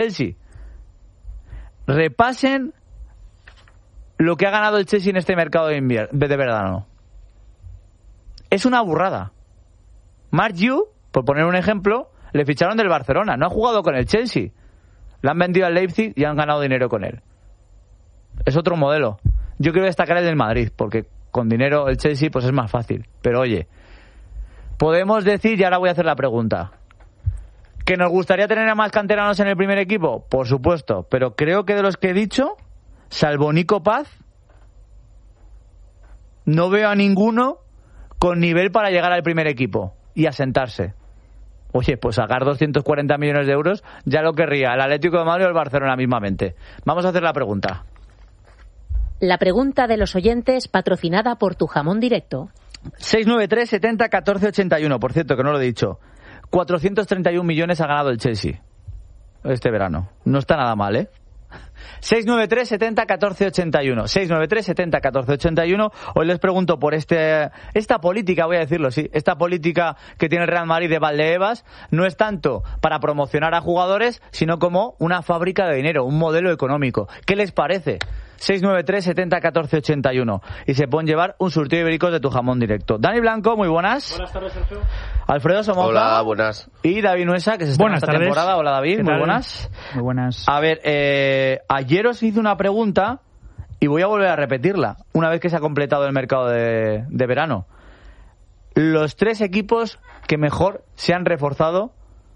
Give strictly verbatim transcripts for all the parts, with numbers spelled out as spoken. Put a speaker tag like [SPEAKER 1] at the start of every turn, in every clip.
[SPEAKER 1] Chelsea. Repasen lo que ha ganado el Chelsea en este mercado de, invier- de verano. Es una burrada. Mark Yu, por poner un ejemplo, le ficharon del Barcelona. No ha jugado con el Chelsea. Le han vendido al Leipzig y han ganado dinero con él. Es otro modelo. Yo quiero destacar el del Madrid, porque con dinero el Chelsea pues es más fácil. Pero oye, podemos decir, y ahora voy a hacer la pregunta, ¿que nos gustaría tener a más canteranos en el primer equipo? Por supuesto, pero creo que de los que he dicho, salvo Nico Paz, no veo a ninguno con nivel para llegar al primer equipo y asentarse. Oye, pues sacar doscientos cuarenta millones de euros ya lo querría el Atlético de Madrid o el Barcelona mismamente. Vamos a hacer la pregunta.
[SPEAKER 2] La pregunta de los oyentes, patrocinada por Tu Jamón Directo.
[SPEAKER 1] seis nueve tres setenta catorce ochenta y uno, por cierto, que no lo he dicho. cuatrocientos treinta y un millones ha ganado el Chelsea este verano. No está nada mal, ¿eh? seis nueve tres setenta catorce ochenta y uno. seis nueve tres setenta catorce ochenta y uno. Hoy les pregunto por este esta política, voy a decirlo así, esta política que tiene el Real Madrid de Valdebebas no es tanto para promocionar a jugadores, sino como una fábrica de dinero, un modelo económico. ¿Qué les parece? seis nueve tres setenta catorce ochenta y uno. Y se pueden llevar un surtido de ibéricos de Tu Jamón Directo. Dani Blanco, muy buenas.
[SPEAKER 3] Buenas tardes, Sergio.
[SPEAKER 1] Alfredo Somoza.
[SPEAKER 4] Hola, buenas.
[SPEAKER 1] Y David Nuesa, que se está en esta temporada. Hola, David, muy buenas.
[SPEAKER 3] Muy buenas.
[SPEAKER 1] A ver, eh, ayer os hice una pregunta y voy a volver a repetirla una vez que se ha completado el mercado de, de verano. Los tres equipos que mejor se han reforzado,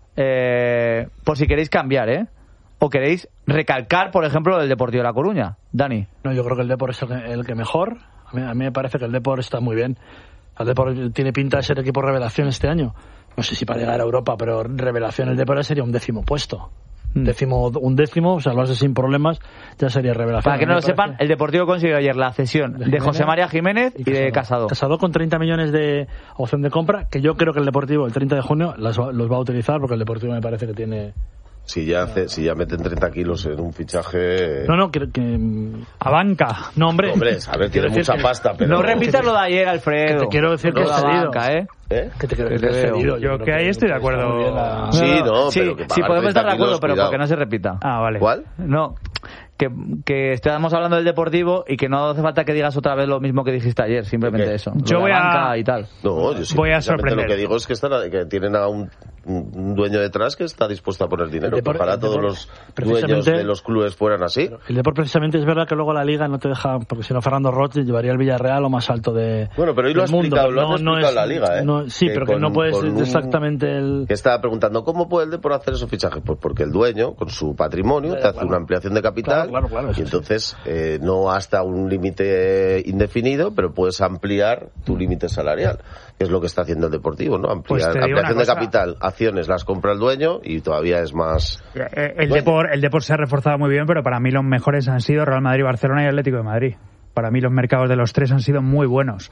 [SPEAKER 1] eh, por si queréis cambiar, ¿eh? ¿O queréis recalcar, por ejemplo, el Deportivo de La Coruña? Dani.
[SPEAKER 3] No, yo creo que el Depor es el que, el que mejor. A mí, a mí me parece que el Depor está muy bien. El Depor tiene pinta de ser equipo revelación este año. No sé si para llegar a Europa, pero revelación el Depor sería un décimo puesto. Mm. Décimo, un décimo, salvarse sin problemas, ya sería revelación.
[SPEAKER 1] Para que no lo sepan, el Deportivo consiguió ayer la cesión de, de José María Jiménez y, y de Casado.
[SPEAKER 3] Casado con treinta millones de opción de compra, que yo creo que el Deportivo el treinta de junio los, los va a utilizar, porque el Deportivo me parece que tiene...
[SPEAKER 4] Si ya hace, si ya meten treinta kilos en un fichaje...
[SPEAKER 3] No, no, que... que a banca. No, hombre.
[SPEAKER 4] Hombre, a ver, tiene mucha
[SPEAKER 3] que,
[SPEAKER 4] pasta, pero...
[SPEAKER 1] No repitas lo de ayer, Alfredo.
[SPEAKER 3] Que te quiero decir
[SPEAKER 1] no
[SPEAKER 3] que es cedido.
[SPEAKER 1] Banca, ¿eh?
[SPEAKER 4] ¿Eh?
[SPEAKER 3] Que te quiero
[SPEAKER 1] que
[SPEAKER 3] decir que es cedido.
[SPEAKER 5] Yo, yo que ahí estoy de acuerdo.
[SPEAKER 4] La... Sí, no,
[SPEAKER 1] sí,
[SPEAKER 4] pero que
[SPEAKER 1] sí, podemos estar de acuerdo,
[SPEAKER 4] kilos,
[SPEAKER 1] pero
[SPEAKER 4] cuidado.
[SPEAKER 1] porque no se repita.
[SPEAKER 5] Ah, vale.
[SPEAKER 4] ¿Cuál?
[SPEAKER 1] No, que, que estamos hablando del Deportivo y que no hace falta que digas otra vez lo mismo que dijiste ayer, simplemente
[SPEAKER 4] ¿Qué?
[SPEAKER 1] eso.
[SPEAKER 5] Yo voy a...
[SPEAKER 1] y tal.
[SPEAKER 4] No, yo sí,
[SPEAKER 5] voy a sorprender.
[SPEAKER 4] Lo que digo es que, están, que tienen a un, un dueño detrás que está dispuesto a poner dinero.
[SPEAKER 3] Depor,
[SPEAKER 4] Ojalá todos los dueños de los clubes fueran así.
[SPEAKER 3] El Depor precisamente es verdad que luego la Liga no te deja, porque si no Fernando Roth llevaría el Villarreal lo más alto de
[SPEAKER 4] Bueno, pero hoy lo ha explicado, lo
[SPEAKER 3] no,
[SPEAKER 4] has explicado
[SPEAKER 3] no es,
[SPEAKER 4] la Liga, ¿eh?
[SPEAKER 3] No, sí,
[SPEAKER 4] que
[SPEAKER 3] pero
[SPEAKER 4] con,
[SPEAKER 3] que no puedes
[SPEAKER 4] un,
[SPEAKER 3] exactamente el...
[SPEAKER 4] Que estaba preguntando, ¿cómo puede el Depor hacer esos fichajes? Pues porque el dueño, con su patrimonio,
[SPEAKER 3] claro,
[SPEAKER 4] te hace
[SPEAKER 3] claro.
[SPEAKER 4] una ampliación de capital,
[SPEAKER 3] claro, claro, claro,
[SPEAKER 4] y entonces eh, no hasta un límite indefinido, pero puedes ampliar tu límite salarial, que es lo que está haciendo el Deportivo, ¿no? Ampliar,
[SPEAKER 5] Pues
[SPEAKER 4] ampliación de
[SPEAKER 5] cosa.
[SPEAKER 4] capital, acciones las compra el dueño y todavía es más...
[SPEAKER 5] El Depor, el Depor se ha reforzado muy bien, pero para mí los mejores han sido Real Madrid, Barcelona y Atlético de Madrid. Para mí los mercados de los tres han sido muy buenos.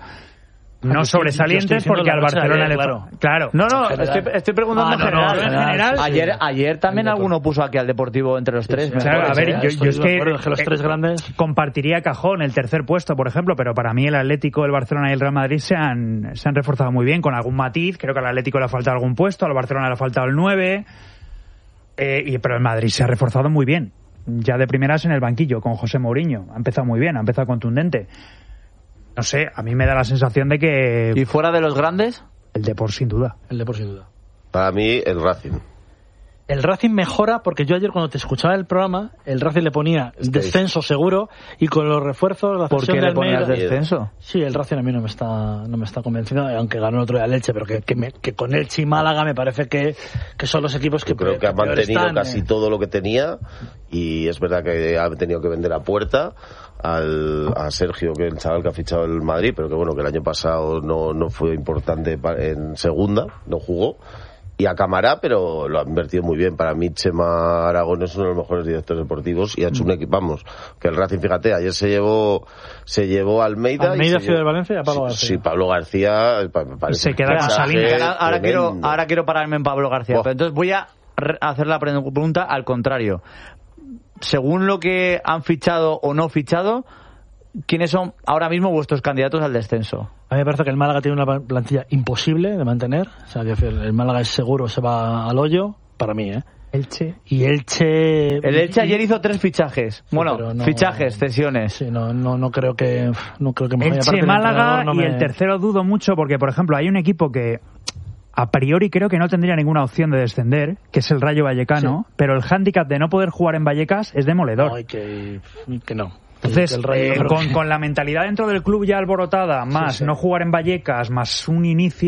[SPEAKER 5] No
[SPEAKER 3] ah,
[SPEAKER 5] sobresalientes porque al Barcelona le...
[SPEAKER 3] Claro.
[SPEAKER 5] claro.
[SPEAKER 1] No, no, estoy, estoy preguntando
[SPEAKER 3] Ah, no,
[SPEAKER 1] en general.
[SPEAKER 3] no, en
[SPEAKER 5] general,
[SPEAKER 1] ayer,
[SPEAKER 3] sí.
[SPEAKER 1] ayer también alguno puso aquí al Deportivo entre los tres.
[SPEAKER 3] Sí,
[SPEAKER 1] me
[SPEAKER 3] sí,
[SPEAKER 5] Claro, a
[SPEAKER 1] parece,
[SPEAKER 5] ver,
[SPEAKER 1] ¿eh?
[SPEAKER 5] yo,
[SPEAKER 3] Estoy
[SPEAKER 5] yo es
[SPEAKER 3] de
[SPEAKER 5] que,
[SPEAKER 3] acuerdo, que los
[SPEAKER 5] eh,
[SPEAKER 3] tres grandes...
[SPEAKER 5] compartiría cajón el tercer puesto, por ejemplo, pero para mí el Atlético, el Barcelona y el Real Madrid se han, se han reforzado muy bien, con algún matiz. Creo que al Atlético le ha faltado algún puesto, al Barcelona le ha faltado el nueve, eh, y, pero el Madrid se ha reforzado muy bien. Ya de primeras en el banquillo, con José Mourinho. Ha empezado muy bien, ha empezado contundente. No sé, a mí me da la sensación de que...
[SPEAKER 1] ¿Y fuera de los grandes?
[SPEAKER 5] El Depor, sin duda.
[SPEAKER 3] El Depor, sin duda.
[SPEAKER 4] Para mí, el Racing.
[SPEAKER 3] El Racing mejora porque yo ayer cuando te escuchaba el programa, el Racing le ponía
[SPEAKER 4] Este
[SPEAKER 3] descenso seguro y con los refuerzos, la
[SPEAKER 1] ¿Por
[SPEAKER 3] cesión
[SPEAKER 1] qué
[SPEAKER 3] de
[SPEAKER 1] le ponías
[SPEAKER 3] Almeida...
[SPEAKER 1] descenso?
[SPEAKER 3] Sí, el Racing a mí no me está no me está convenciendo, aunque ganó el otro día Elche, pero que, que, me, que con Elche y Málaga me parece que, que son los equipos que...
[SPEAKER 4] Yo creo que ha
[SPEAKER 3] peor
[SPEAKER 4] mantenido
[SPEAKER 3] están,
[SPEAKER 4] casi
[SPEAKER 3] eh.
[SPEAKER 4] todo lo que tenía y es verdad que ha tenido que vender a puerta al, a Sergio, que es el chaval que ha fichado el Madrid, pero que bueno, que el año pasado no, no fue importante en segunda, no jugó. Y a Camará, pero lo ha invertido muy bien. Para mí, Chema Aragón es uno de los mejores directores deportivos y ha hecho un equipo, vamos, que el Racing, fíjate, ayer se llevó se llevó a Almeida.
[SPEAKER 3] Almeida,
[SPEAKER 4] y se
[SPEAKER 3] Ciudad
[SPEAKER 4] llevó,
[SPEAKER 3] de Valencia y a Pablo
[SPEAKER 4] sí,
[SPEAKER 3] García.
[SPEAKER 4] Sí, Pablo García, me parece
[SPEAKER 5] Se queda
[SPEAKER 4] un
[SPEAKER 5] con
[SPEAKER 4] mensaje
[SPEAKER 5] Salinas.
[SPEAKER 1] Ahora, ahora quiero,
[SPEAKER 4] tremendo.
[SPEAKER 1] ahora quiero pararme en Pablo García.
[SPEAKER 4] Oh.
[SPEAKER 1] Pero entonces voy a re- hacer la pregunta al contrario. Según lo que han fichado o no fichado, ¿quiénes son ahora mismo vuestros candidatos al descenso?
[SPEAKER 3] A mí me parece que el Málaga tiene una plantilla imposible de mantener. O sea, que el Málaga es seguro, se va al hoyo, para mí, ¿eh?
[SPEAKER 5] Elche.
[SPEAKER 3] Y Elche...
[SPEAKER 1] El Elche ayer hizo tres fichajes.
[SPEAKER 3] Sí,
[SPEAKER 1] bueno,
[SPEAKER 3] no,
[SPEAKER 1] fichajes, cesiones.
[SPEAKER 3] Sí, no, no, no creo que... No creo que me
[SPEAKER 5] Elche, Málaga no me... y el tercero dudo mucho porque, por ejemplo, hay un equipo que a priori creo que no tendría ninguna opción de descender, que es el Rayo Vallecano, sí. Pero el hándicap de no poder jugar en Vallecas es demoledor.
[SPEAKER 3] No, que, que no.
[SPEAKER 5] Entonces,
[SPEAKER 3] el Rayo,
[SPEAKER 5] eh, con, con la mentalidad dentro del club ya alborotada, más sí, sí. no jugar en Vallecas, más un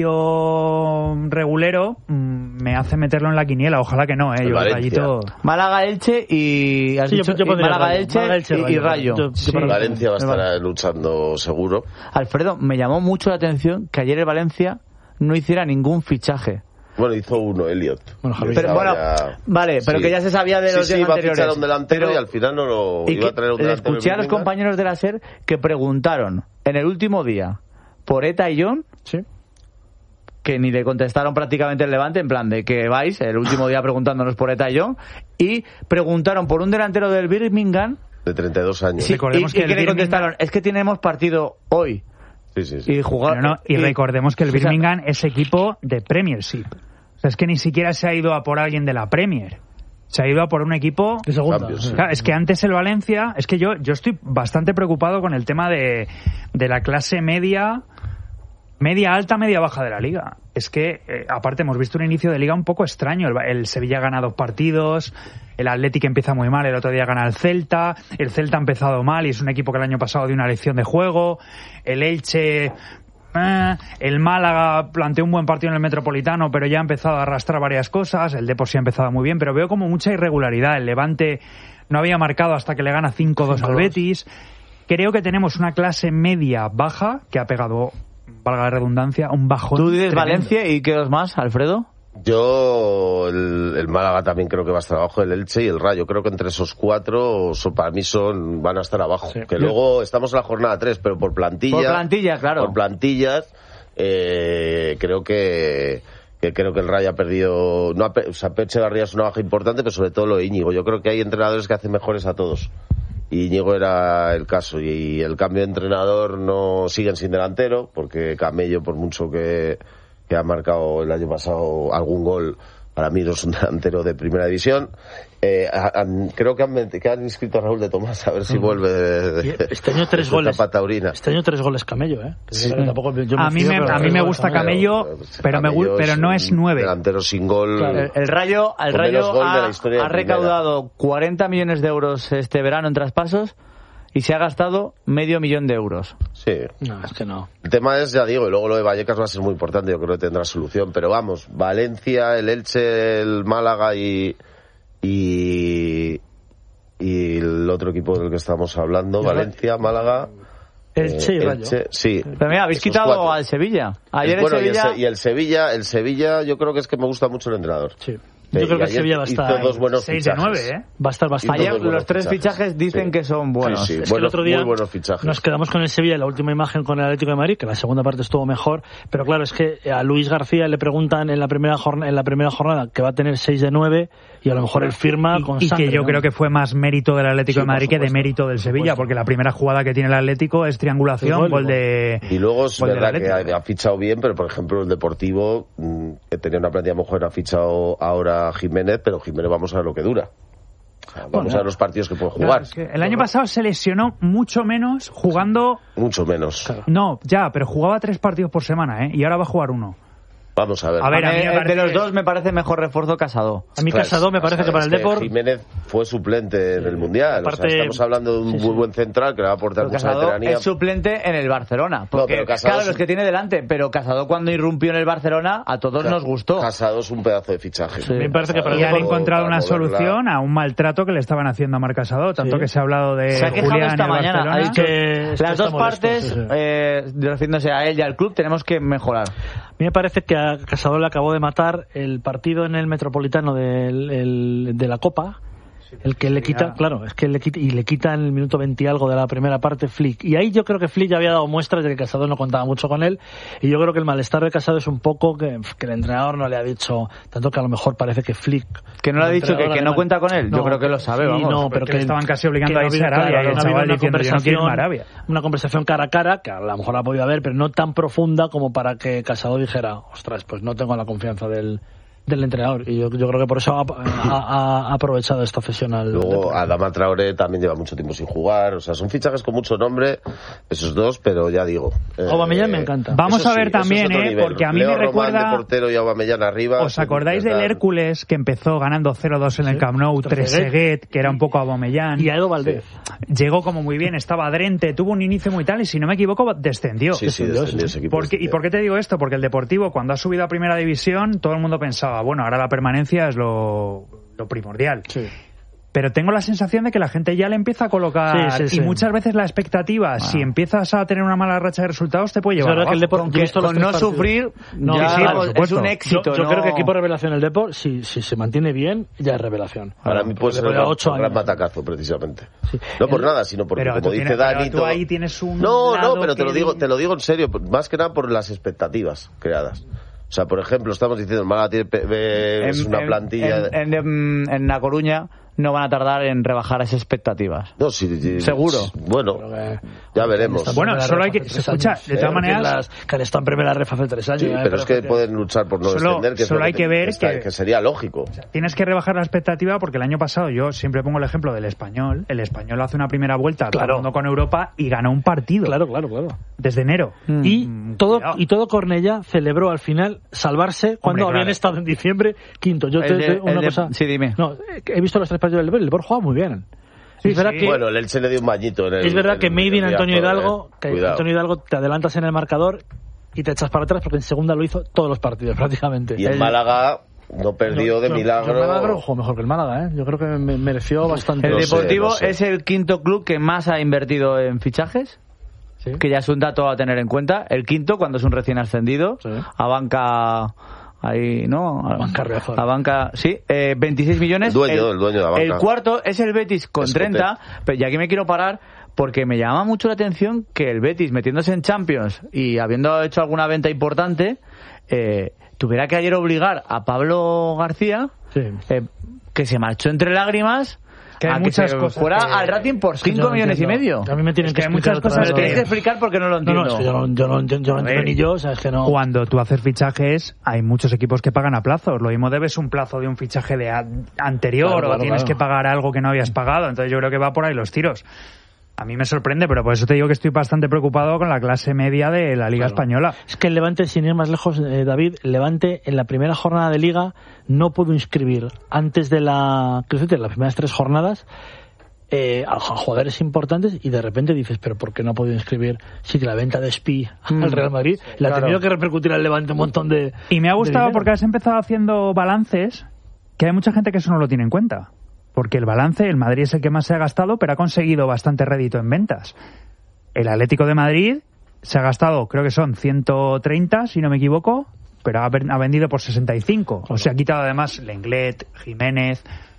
[SPEAKER 5] inicio regulero, mmm, me hace meterlo en la quiniela. Ojalá que no, ¿eh? Yo, Rayito...
[SPEAKER 1] Málaga, Elche y... ¿has
[SPEAKER 3] sí,
[SPEAKER 1] dicho?
[SPEAKER 3] Yo, yo
[SPEAKER 1] Málaga,
[SPEAKER 3] Rayo,
[SPEAKER 1] Elche,
[SPEAKER 3] Málaga, Elche
[SPEAKER 1] y, y Rayo.
[SPEAKER 3] Yo, yo
[SPEAKER 1] sí.
[SPEAKER 4] Valencia va a estar luchando seguro.
[SPEAKER 1] Alfredo, me llamó mucho la atención que ayer el Valencia no hiciera ningún fichaje.
[SPEAKER 4] Bueno, hizo uno, Elliot.
[SPEAKER 1] Bueno, pero, bueno ya... Vale, pero sí. que ya se sabía de los
[SPEAKER 4] sí, sí,
[SPEAKER 1] días anteriores.
[SPEAKER 4] Sí, iba a fichar un delantero y al final no lo iba a traer un delantero.
[SPEAKER 1] Escuché a los compañeros de la SER que preguntaron en el último día por Eta y John,
[SPEAKER 3] sí.
[SPEAKER 1] que ni le contestaron prácticamente el Levante, en plan de que vais, el último día preguntándonos por Eta y John, y preguntaron por un delantero del Birmingham.
[SPEAKER 4] De treinta y dos años.
[SPEAKER 1] Sí, Recordemos y, que, y que le contestaron, es que tenemos partido hoy.
[SPEAKER 4] Sí, sí, sí.
[SPEAKER 1] Y, jugar,
[SPEAKER 5] no, y, y recordemos que el Birmingham es equipo de Premiership. O sea, es que ni siquiera se ha ido a por alguien de la Premier. Se ha ido a por un equipo
[SPEAKER 3] de segunda.
[SPEAKER 5] Claro, es que antes el Valencia... Es que yo, yo estoy bastante preocupado con el tema de, de la clase media... Media alta, media baja de la liga. Es que, eh, aparte, hemos visto un inicio de liga un poco extraño. El, el Sevilla gana dos partidos, el Atlético empieza muy mal, el otro día gana el Celta, el Celta ha empezado mal y es un equipo que el año pasado dio una lección de juego, el Elche... Eh, el Málaga planteó un buen partido en el Metropolitano, pero ya ha empezado a arrastrar varias cosas, el Depor sí ha empezado muy bien, pero veo como mucha irregularidad. El Levante no había marcado hasta que le gana cinco dos al Betis. Creo que tenemos una clase media baja que ha pegado, valga la redundancia, un bajón.
[SPEAKER 1] ¿Tú dices
[SPEAKER 5] tremendo.
[SPEAKER 1] Valencia y qué dos más, Alfredo?
[SPEAKER 4] Yo, el, el Málaga también creo que va a estar abajo, el Elche y el Rayo. Creo que entre esos cuatro, so, para mí son van a estar abajo. Sí. Que luego estamos en la jornada tres, pero por plantilla...
[SPEAKER 1] Por plantilla, claro.
[SPEAKER 4] Por plantillas, eh, creo que... que creo que el Rayo ha perdido... No ha, o sea, Echevarría es una baja importante, pero sobre todo lo de Íñigo. Yo creo que hay entrenadores que hacen mejores a todos. Y Íñigo era el caso. Y el cambio de entrenador no siguen sin delantero, porque Camello, por mucho que... que ha marcado el año pasado algún gol, para mí no es un delantero de primera división. Eh, han, creo que han, que han inscrito a Raúl de Tomás, a ver si vuelve de, de,
[SPEAKER 3] este año tres
[SPEAKER 4] de
[SPEAKER 3] goles
[SPEAKER 4] taurina.
[SPEAKER 3] Este año tres goles Camello, ¿eh?
[SPEAKER 1] Sí.
[SPEAKER 3] Tampoco, yo
[SPEAKER 5] a, mí me, a mí me gusta Camello, Camello pero, me, pero no es nueve.
[SPEAKER 4] Delantero sin gol.
[SPEAKER 1] Claro. El, el Rayo, el Rayo ha, ha recaudado cuarenta millones de euros este verano en traspasos y se ha gastado medio millón de euros.
[SPEAKER 4] Sí.
[SPEAKER 3] No, es que no.
[SPEAKER 4] El tema es, ya digo, y luego lo de Vallecas va a ser muy importante, yo creo que tendrá solución, pero vamos, Valencia, el Elche, el Málaga y y, y el otro equipo del que estamos hablando, Valencia, Málaga...
[SPEAKER 3] Elche y
[SPEAKER 4] eh,
[SPEAKER 3] Rayo.
[SPEAKER 4] Elche, sí.
[SPEAKER 1] Pero mira, habéis quitado cuatro. Al Sevilla. Ayer
[SPEAKER 4] bueno,
[SPEAKER 1] el Sevilla...
[SPEAKER 4] Y, el, y el Sevilla, el Sevilla, yo creo que es que me gusta mucho el entrenador.
[SPEAKER 3] Sí. Yo creo que el Sevilla va a estar
[SPEAKER 4] dos buenos
[SPEAKER 5] seis de nueve, ¿eh?
[SPEAKER 3] Va a estar bastante.
[SPEAKER 1] Ayer los tres fichajes, fichajes dicen sí. que son buenos.
[SPEAKER 4] Sí, sí.
[SPEAKER 3] Es
[SPEAKER 4] buenos,
[SPEAKER 3] que el otro día
[SPEAKER 4] muy buenos fichajes.
[SPEAKER 3] Nos quedamos con el Sevilla en la última imagen con el Atlético de Madrid, que la segunda parte estuvo mejor, pero claro, es que a Luis García le preguntan en la primera jornada, en la primera jornada que va a tener seis de nueve y a lo mejor él firma
[SPEAKER 5] y,
[SPEAKER 3] con
[SPEAKER 5] y
[SPEAKER 3] sangre,
[SPEAKER 5] que yo
[SPEAKER 3] ¿no?
[SPEAKER 5] creo que fue más mérito del Atlético
[SPEAKER 3] sí,
[SPEAKER 5] de Madrid que de mérito del Sevilla, porque la primera jugada que tiene el Atlético es triangulación, gol, gol de...
[SPEAKER 4] Y luego es verdad que ha, ha fichado bien, pero por ejemplo el Deportivo, que tenía una plantilla mejor, ha fichado ahora a Jiménez, pero Jiménez vamos a ver lo que dura. O sea, vamos bueno, a ver los partidos que puede jugar.
[SPEAKER 5] Claro, es que el año pasado se lesionó mucho menos jugando...
[SPEAKER 4] Mucho menos.
[SPEAKER 5] Claro. No, ya, pero jugaba tres partidos por semana, ¿eh? Y ahora va a jugar uno.
[SPEAKER 4] Vamos a ver.
[SPEAKER 1] A ver, a mí me parece... de los dos me parece mejor refuerzo Casado.
[SPEAKER 3] A mí Casado me parece o sea, que para el Depor...
[SPEAKER 4] Jiménez fue suplente en el Mundial. Aparte... O sea, estamos hablando de un sí, muy buen central que le va a aportar mucha
[SPEAKER 1] Casado
[SPEAKER 4] veteranía.
[SPEAKER 1] Es suplente en el Barcelona. Porque,
[SPEAKER 4] no, pero Casado
[SPEAKER 1] claro,
[SPEAKER 4] es...
[SPEAKER 1] los que tiene delante, pero Casado cuando irrumpió en el Barcelona a todos
[SPEAKER 4] Casado,
[SPEAKER 1] nos gustó.
[SPEAKER 4] Casado es un pedazo de fichaje.
[SPEAKER 5] Sí. Me parece que para y han encontrado una solución a un maltrato que le estaban haciendo a Marc Casado, tanto sí. que se ha hablado de
[SPEAKER 1] se ha
[SPEAKER 5] Julián
[SPEAKER 1] esta
[SPEAKER 5] en
[SPEAKER 1] mañana.
[SPEAKER 5] Barcelona.
[SPEAKER 1] Ha dicho
[SPEAKER 3] que
[SPEAKER 1] las dos
[SPEAKER 3] molesto,
[SPEAKER 1] partes,
[SPEAKER 3] sí, sí.
[SPEAKER 1] Eh, refiriéndose a él y al club, tenemos que mejorar.
[SPEAKER 3] A mí me parece que a Casado le acabó de matar el partido en el Metropolitano del, el, de la Copa, el que le quita, claro, es que le quita, y le quita en el minuto veinte y algo de la primera parte Flick. Y ahí yo creo que Flick ya había dado muestras de que Casado no contaba mucho con él, y yo creo que el malestar de Casado es un poco que, que el entrenador no le ha dicho, tanto que a lo mejor parece que Flick...
[SPEAKER 1] Que no le ha dicho que, que no cuenta con él,
[SPEAKER 3] no,
[SPEAKER 1] yo creo que lo sabe,
[SPEAKER 3] sí,
[SPEAKER 1] vamos.
[SPEAKER 3] No, pero que,
[SPEAKER 5] que le estaban casi obligando a irse a Arabia,
[SPEAKER 3] claro,
[SPEAKER 5] y el chaval diciendo yo no quiero irme a Arabia.
[SPEAKER 3] Una conversación cara a cara, que a lo mejor la ha podido haber, pero no tan profunda como para que Casado dijera, ostras, pues no tengo la confianza del... del entrenador. Y yo, yo creo que por eso ha, ha, ha aprovechado esta cesión al...
[SPEAKER 4] Luego Adama Traoré también lleva mucho tiempo sin jugar. O sea, son fichajes con mucho nombre, esos dos, pero ya digo... Eh,
[SPEAKER 3] Aubameyang me encanta.
[SPEAKER 5] Vamos
[SPEAKER 4] eso
[SPEAKER 5] a ver
[SPEAKER 4] sí,
[SPEAKER 5] también,
[SPEAKER 4] es
[SPEAKER 5] eh,
[SPEAKER 4] nivel.
[SPEAKER 5] porque a mí
[SPEAKER 4] Leo
[SPEAKER 5] me
[SPEAKER 4] Román
[SPEAKER 5] recuerda...
[SPEAKER 4] de portero y Aubameyang arriba.
[SPEAKER 5] ¿Os acordáis del Hércules que empezó ganando cero dos en el Camp Nou, Trezeguet, que era un poco Aubameyang?
[SPEAKER 3] Y Edo Valdez.
[SPEAKER 5] Sí. Llegó como muy bien, estaba Drente, tuvo un inicio muy tal y si no me equivoco descendió.
[SPEAKER 4] Sí, sí,
[SPEAKER 5] descendió,
[SPEAKER 4] descendió ese equipo.
[SPEAKER 5] Porque, ¿Y por qué te digo esto? Porque el Deportivo, cuando ha subido a Primera División, todo el mundo pensaba, bueno, ahora la permanencia es lo, lo primordial.
[SPEAKER 3] Sí.
[SPEAKER 5] Pero tengo la sensación de que la gente ya le empieza a colocar
[SPEAKER 3] sí, sí,
[SPEAKER 5] y
[SPEAKER 3] sí.
[SPEAKER 5] muchas veces la expectativa, ah. si empiezas a tener una mala racha de resultados, te puede llevar abajo.
[SPEAKER 3] Que el Depor,
[SPEAKER 1] con, que, con no sufrir,
[SPEAKER 3] no,
[SPEAKER 1] ya
[SPEAKER 3] sí,
[SPEAKER 1] es un éxito.
[SPEAKER 3] Yo, yo
[SPEAKER 1] no...
[SPEAKER 3] creo que equipo revelación el Depor, si, si se mantiene bien, ya es revelación.
[SPEAKER 4] Para mí puede ser un gran batacazo, precisamente. Sí. No por el, nada, sino porque, como dice
[SPEAKER 5] tienes,
[SPEAKER 4] Dani...
[SPEAKER 5] Tú ahí tienes un
[SPEAKER 4] no, no, pero te lo, digo, te lo digo en serio, más que nada por las expectativas creadas. O sea, por ejemplo, estamos diciendo, el Málaga tiene, eh, es
[SPEAKER 1] en,
[SPEAKER 4] una
[SPEAKER 1] en,
[SPEAKER 4] plantilla...
[SPEAKER 1] En, en, en La Coruña no van a tardar en rebajar esas expectativas.
[SPEAKER 4] No, sí, sí,
[SPEAKER 1] seguro.
[SPEAKER 4] Bueno, ya veremos.
[SPEAKER 5] Bueno, solo hay que... Se escucha, de todas maneras...
[SPEAKER 3] Las, que han estado en primera ref hace tres años.
[SPEAKER 4] Sí,
[SPEAKER 3] ¿eh?
[SPEAKER 4] pero,
[SPEAKER 3] pero
[SPEAKER 4] es que
[SPEAKER 3] te...
[SPEAKER 4] pueden luchar por no
[SPEAKER 5] solo,
[SPEAKER 4] descender, que
[SPEAKER 5] solo
[SPEAKER 4] es
[SPEAKER 5] hay que, que ver
[SPEAKER 4] que, está,
[SPEAKER 5] que...
[SPEAKER 4] que sería lógico.
[SPEAKER 5] O sea, tienes que rebajar la expectativa porque el año pasado, yo siempre pongo el ejemplo del Español, el Español hace una primera vuelta
[SPEAKER 3] claro.
[SPEAKER 5] todo con Europa y ganó un partido.
[SPEAKER 3] Claro, claro, claro.
[SPEAKER 5] Desde enero.
[SPEAKER 3] Mm, y, todo, y todo Cornellá celebró al final salvarse cuando
[SPEAKER 5] Hombre,
[SPEAKER 3] habían
[SPEAKER 5] claro.
[SPEAKER 3] estado en diciembre quinto. Yo te,
[SPEAKER 1] de,
[SPEAKER 3] te, una
[SPEAKER 1] de,
[SPEAKER 3] cosa...
[SPEAKER 1] Sí, dime.
[SPEAKER 3] No, he visto los tres partidos del Depor, el Depor juega muy bien.
[SPEAKER 5] Sí,
[SPEAKER 3] es verdad
[SPEAKER 5] sí.
[SPEAKER 3] que,
[SPEAKER 4] bueno, el Elche le dio un bañito. En el,
[SPEAKER 3] es verdad
[SPEAKER 4] en
[SPEAKER 3] que
[SPEAKER 4] el,
[SPEAKER 3] maybe en Antonio Hidalgo,
[SPEAKER 4] eh.
[SPEAKER 3] que
[SPEAKER 4] Cuidado.
[SPEAKER 3] Antonio Hidalgo te adelantas en el marcador y te echas para atrás porque en segunda lo hizo todos los partidos prácticamente.
[SPEAKER 4] Y el, el Málaga no perdió
[SPEAKER 3] no,
[SPEAKER 4] de
[SPEAKER 3] no,
[SPEAKER 4] milagro.
[SPEAKER 3] El Málaga jugó mejor que el Málaga, ¿eh? Yo creo que me mereció bastante.
[SPEAKER 1] El
[SPEAKER 4] no
[SPEAKER 1] Deportivo
[SPEAKER 4] sé, no sé.
[SPEAKER 1] es el quinto club que más ha invertido en fichajes. ¿Sí? Que ya es un dato a tener en cuenta. El quinto, cuando es un recién ascendido, sí. a banca... Ahí, ¿no?
[SPEAKER 3] A banca Riazor.
[SPEAKER 1] A banca, sí, eh, veintiséis millones.
[SPEAKER 4] El dueño, el, el dueño de la banca.
[SPEAKER 1] El cuarto es el Betis con
[SPEAKER 4] Escote.
[SPEAKER 1] treinta, pero y aquí me quiero parar porque me llama mucho la atención que el Betis, metiéndose en Champions y habiendo hecho alguna venta importante, eh, tuviera que ayer obligar a Pablo García,
[SPEAKER 3] sí.
[SPEAKER 1] eh, que se marchó entre lágrimas,
[SPEAKER 5] que hay
[SPEAKER 1] a
[SPEAKER 5] muchas
[SPEAKER 1] que
[SPEAKER 5] cosas
[SPEAKER 1] fuera
[SPEAKER 5] que,
[SPEAKER 1] al Racing por cinco millones y medio.
[SPEAKER 3] A mí me tienen
[SPEAKER 5] es
[SPEAKER 3] que,
[SPEAKER 5] que hay muchas cosas
[SPEAKER 1] que tienes que explicar porque no lo entiendo.
[SPEAKER 3] No, no, es que yo no, yo no, yo no entiendo ni yo, o sea, es que no.
[SPEAKER 5] Cuando tú haces fichajes, hay muchos equipos que pagan a plazos. Lo mismo debes un plazo de un fichaje de a, anterior
[SPEAKER 3] claro, claro,
[SPEAKER 5] o tienes
[SPEAKER 3] claro.
[SPEAKER 5] que pagar algo que no habías pagado. Entonces yo creo que va por ahí los tiros. A mí me sorprende, pero por eso te digo que estoy bastante preocupado con la clase media de la Liga claro. Española.
[SPEAKER 3] Es que el Levante, sin ir más lejos, eh, David, el Levante en la primera jornada de Liga no pudo inscribir antes de la, de las primeras tres jornadas eh, a jugadores importantes y de repente dices, pero ¿por qué no ha podido inscribir si que la venta de Spi mm, al Real Madrid sí, le ha claro. tenido que repercutir al Levante un montón de
[SPEAKER 5] Y me ha gustado porque has empezado haciendo balances que hay mucha gente que eso no lo tiene en cuenta. Porque el balance, el Madrid es el que más se ha gastado, pero ha conseguido bastante rédito en ventas. El Atlético de Madrid se ha gastado, creo que son ciento treinta, si no me equivoco, pero ha, ha vendido por sesenta y cinco. O sea, ha quitado además Lenglet, Jiménez,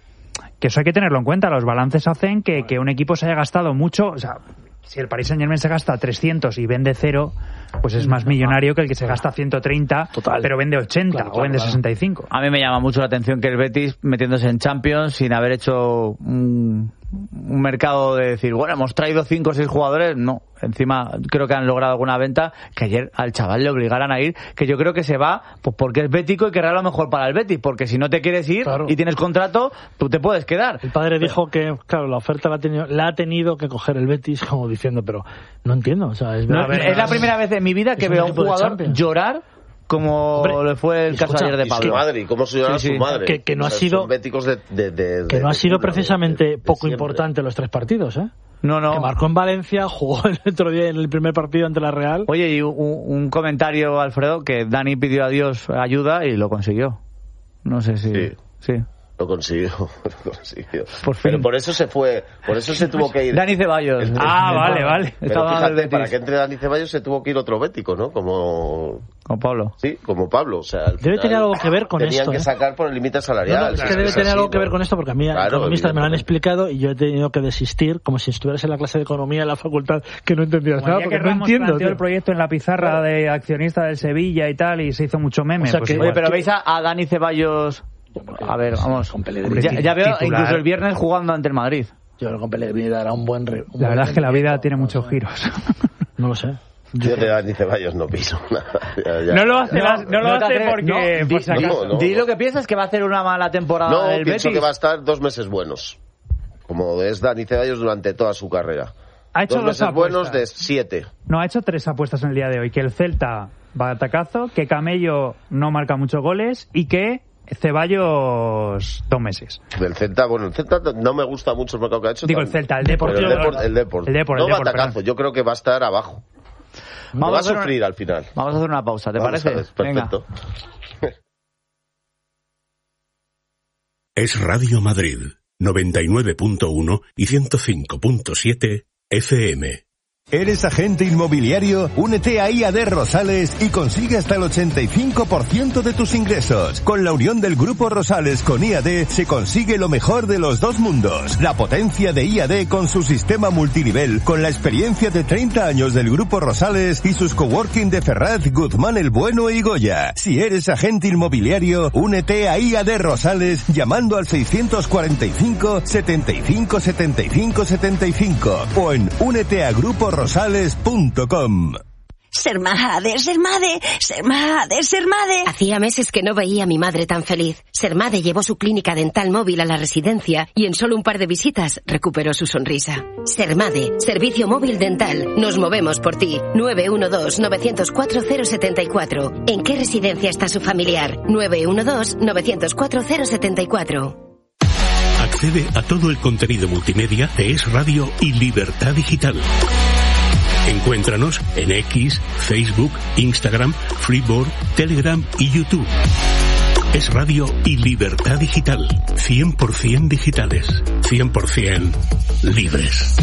[SPEAKER 5] que eso hay que tenerlo en cuenta. Los balances hacen que, que un equipo se haya gastado mucho, o sea, si el Paris Saint-Germain se gasta trescientos y vende cero, pues es más millonario que el que se gasta ciento treinta, Total. pero vende ochenta claro, o vende claro. sesenta y cinco.
[SPEAKER 1] A mí me llama mucho la atención que el Betis, metiéndose en Champions, sin haber hecho un, un mercado de decir, bueno, hemos traído cinco o seis jugadores, no. Encima creo que han logrado alguna venta, que ayer al chaval le obligaran a ir, que yo creo que se va pues porque es bético y querrá lo mejor para el Betis, porque si no te quieres ir claro. y tienes contrato, tú te puedes quedar.
[SPEAKER 3] El padre pero... dijo que, claro, la oferta la ha, tenido, la ha tenido que coger el Betis, como diciendo, pero no entiendo. O sea, es,
[SPEAKER 1] no, ver, es la primera vez en mi vida que veo a un jugador llorar como Hombre, le fue el caso escucha, ayer de Pablo.
[SPEAKER 4] Su madre, ¿cómo se llama sí, sí. su madre?
[SPEAKER 3] Que, que no
[SPEAKER 4] o
[SPEAKER 3] ha
[SPEAKER 4] sea,
[SPEAKER 3] sido
[SPEAKER 4] béticos de, de, de,
[SPEAKER 3] que no
[SPEAKER 4] de,
[SPEAKER 3] ha sido
[SPEAKER 4] de,
[SPEAKER 3] precisamente
[SPEAKER 4] de, de, de
[SPEAKER 3] poco
[SPEAKER 4] siempre.
[SPEAKER 3] importante los tres partidos, ¿eh?
[SPEAKER 1] No, no.
[SPEAKER 3] Que marcó en Valencia, jugó el otro día en el primer partido ante la Real.
[SPEAKER 1] Oye, y un, un comentario, Alfredo, que Dani pidió a Dios ayuda y lo consiguió. No sé si...
[SPEAKER 4] Sí.
[SPEAKER 1] sí.
[SPEAKER 4] Lo consiguió, lo consiguió.
[SPEAKER 1] Por fin.
[SPEAKER 4] Pero por eso se fue, por eso se tuvo que ir.
[SPEAKER 1] Dani Ceballos.
[SPEAKER 4] El, el,
[SPEAKER 5] ah,
[SPEAKER 4] el,
[SPEAKER 5] vale, vale.
[SPEAKER 4] Pero
[SPEAKER 1] Estaba
[SPEAKER 4] fíjate, para que entre Dani Ceballos se tuvo que ir otro bético, ¿no? Como...
[SPEAKER 1] Como Pablo.
[SPEAKER 4] Sí, como Pablo. O sea, al
[SPEAKER 3] debe tener algo que ver con
[SPEAKER 4] tenían
[SPEAKER 3] esto.
[SPEAKER 4] Tenían que
[SPEAKER 3] ¿eh?
[SPEAKER 4] sacar por el límite salarial.
[SPEAKER 3] No, no, es que debe
[SPEAKER 4] es
[SPEAKER 3] tener
[SPEAKER 4] así,
[SPEAKER 3] algo que
[SPEAKER 4] ¿no?
[SPEAKER 3] ver con esto, porque a mí
[SPEAKER 4] claro,
[SPEAKER 3] economistas me lo han explicado y yo he tenido que desistir, como si estuvieras en la clase de economía en la facultad, que no entendías
[SPEAKER 5] como
[SPEAKER 3] nada, porque no entiendo.
[SPEAKER 5] Planteó el proyecto en la pizarra claro. de accionista del Sevilla y tal, y se hizo mucho meme.
[SPEAKER 3] O sea
[SPEAKER 5] pues
[SPEAKER 3] que,
[SPEAKER 1] oye, pero veis a, a Dani Ceballos... A ver, vamos. Ya, ya veo titular. Incluso el viernes jugando ante el Madrid.
[SPEAKER 3] Yo creo que con Pellegrini dará un buen... Re, un
[SPEAKER 5] la
[SPEAKER 3] buen
[SPEAKER 5] verdad es que la vida tiene muchos giros.
[SPEAKER 3] No lo sé.
[SPEAKER 4] Yo de Dani Ceballos no piso nada. Ya, ya,
[SPEAKER 5] no lo hace,
[SPEAKER 1] No,
[SPEAKER 5] las- no lo
[SPEAKER 1] no te
[SPEAKER 5] hace
[SPEAKER 1] atreves-
[SPEAKER 5] porque...
[SPEAKER 1] no,
[SPEAKER 5] por
[SPEAKER 1] di-
[SPEAKER 5] si acaso.
[SPEAKER 4] no, no.
[SPEAKER 1] Di lo que piensas, que va a hacer una mala temporada
[SPEAKER 4] No,
[SPEAKER 1] del
[SPEAKER 4] pienso
[SPEAKER 1] Betis.
[SPEAKER 4] que va a estar dos meses buenos. Como es Dani Ceballos durante toda su carrera.
[SPEAKER 5] Ha hecho
[SPEAKER 4] dos
[SPEAKER 5] dos
[SPEAKER 4] meses buenos
[SPEAKER 5] apuestas.
[SPEAKER 4] de siete.
[SPEAKER 5] No, ha hecho tres apuestas en el día de hoy. Que el Celta va a atacazo, que Camello no marca muchos goles y que Ceballos dos meses.
[SPEAKER 4] Del Celta, bueno, el Celta no me gusta mucho el mercado que ha hecho.
[SPEAKER 5] Digo,
[SPEAKER 4] tan-
[SPEAKER 5] el Celta, el Depor.
[SPEAKER 4] pero el
[SPEAKER 5] Yo-
[SPEAKER 4] Depor, el Depor.
[SPEAKER 5] El Depor,
[SPEAKER 4] no
[SPEAKER 5] el
[SPEAKER 4] va
[SPEAKER 5] Depor,
[SPEAKER 4] atacazo,
[SPEAKER 5] perdón.
[SPEAKER 4] yo creo que va a estar abajo.
[SPEAKER 1] Vamos
[SPEAKER 4] va a
[SPEAKER 1] hacer una-
[SPEAKER 4] sufrir al final.
[SPEAKER 1] Vamos a hacer una pausa, ¿te
[SPEAKER 4] Vamos
[SPEAKER 1] parece?
[SPEAKER 4] a ver, perfecto.
[SPEAKER 6] Es Radio Madrid, noventa y nueve punto uno y ciento cinco punto siete F M.
[SPEAKER 7] ¿Eres agente inmobiliario? Únete a I A D Rosales y consigue hasta el ochenta y cinco por ciento de tus ingresos. Con la unión del Grupo Rosales con I A D se consigue lo mejor de los dos mundos. La potencia de I A D con su sistema multinivel, con la experiencia de treinta años del Grupo Rosales y sus coworking de Ferraz, Guzmán el Bueno y Goya. Si eres agente inmobiliario, únete a I A D Rosales llamando al seiscientos cuarenta y cinco, setenta y cinco, setenta y cinco, setenta y cinco o en únete a grupo rosales punto com.
[SPEAKER 8] Ser madre, ser madre, ser madre, ser madre.
[SPEAKER 9] Hacía meses que no veía a mi madre tan feliz. Sermade llevó su clínica dental móvil a la residencia y en solo un par de visitas recuperó su sonrisa. Sermade, servicio móvil dental. Nos movemos por ti. nueve uno dos, nueve cero cuatro, cero siete cuatro. ¿En qué residencia está su familiar? nueve uno dos, nueve cero cuatro, cero siete cuatro.
[SPEAKER 6] Accede a todo el contenido multimedia de Es Radio y Libertad Digital. Encuéntranos en X, Facebook, Instagram, Freeboard, Telegram y YouTube. Es Radio y Libertad Digital. cien por ciento digitales. cien por ciento libres.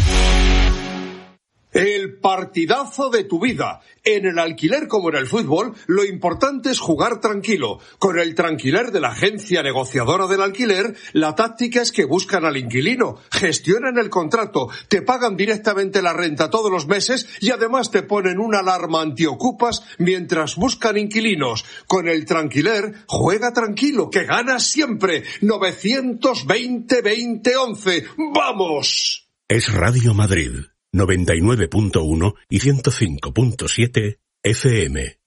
[SPEAKER 10] El partidazo de tu vida. En el alquiler como en el fútbol, lo importante es jugar tranquilo. Con el Tranquiler de la agencia negociadora del alquiler, la táctica es que buscan al inquilino, gestionan el contrato, te pagan directamente la renta todos los meses y además te ponen una alarma antiocupas mientras buscan inquilinos. Con el Tranquiler, juega tranquilo, que ganas siempre. novecientos veinte, veinte, once. ¡Vamos!
[SPEAKER 6] Es Radio Madrid, noventa y nueve punto uno y ciento cinco punto siete F M.